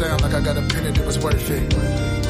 sound like I got a pen and it was worth it.